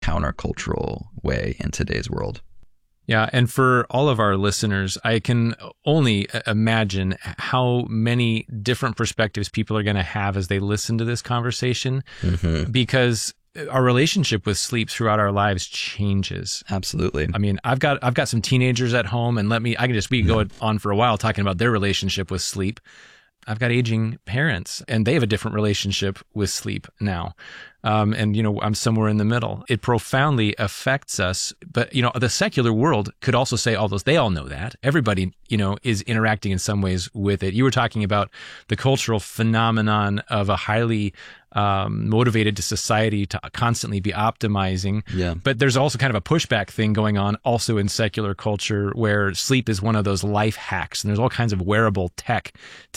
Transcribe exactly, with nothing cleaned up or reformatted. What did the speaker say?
countercultural way in today's world. Yeah. And for all of our listeners, I can only imagine how many different perspectives people are going to have as they listen to this conversation, mm-hmm. because our relationship with sleep throughout our lives changes. Absolutely. I mean, I've got I've got some teenagers at home, and let me I can just we can go on for a while talking about their relationship with sleep. I've got aging parents, and they have a different relationship with sleep now. Um, and, you know, I'm somewhere in the middle. It profoundly affects us. But, you know, the secular world could also say all those. They all know that. Everybody, you know, is interacting in some ways with it. You were talking about the cultural phenomenon of a highly um, motivated to society to constantly be optimizing. Yeah. But there's also kind of a pushback thing going on also in secular culture where sleep is one of those life hacks. And there's all kinds of wearable tech